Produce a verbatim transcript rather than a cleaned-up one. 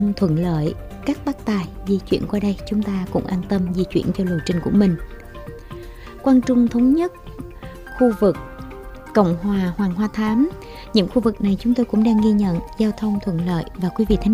thuận lợi, các bác tài di chuyển qua đây, chúng ta cũng an tâm di chuyển theo lộ trình của mình. Quang Trung Thống Nhất, khu vực Cộng Hòa Hoàng Hoa Thám, những khu vực này chúng tôi cũng đang ghi nhận giao thông thuận lợi và quý vị thính